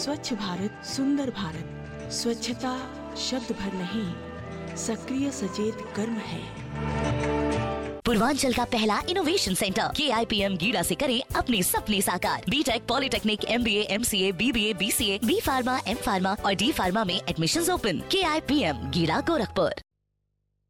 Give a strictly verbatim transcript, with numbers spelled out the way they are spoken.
स्वच्छ भारत सुंदर भारत। स्वच्छता शब्द भर नहीं, सक्रिय सचेत कर्म है। पूर्वांचल का पहला इनोवेशन सेंटर के आई पी एम गीड़ा से करें अपने सपने साकार। बीटेक, पॉलिटेक्निक, एम बी ए, एम सी ए, बी बी ए, बी सी ए, बी फार्मा, एम फार्मा और डी फार्मा में एडमिशंस ओपन। के आई पी एम गीड़ा, गोरखपुर।